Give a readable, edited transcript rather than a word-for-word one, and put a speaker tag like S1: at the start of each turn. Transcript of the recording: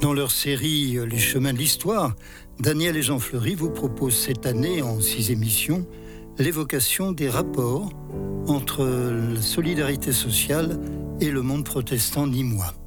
S1: Dans leur série Les chemins de l'histoire, Daniel et Jean Fleury vous proposent cette année, en 6 émissions, l'évocation des rapports entre la solidarité sociale et le monde protestant nîmois.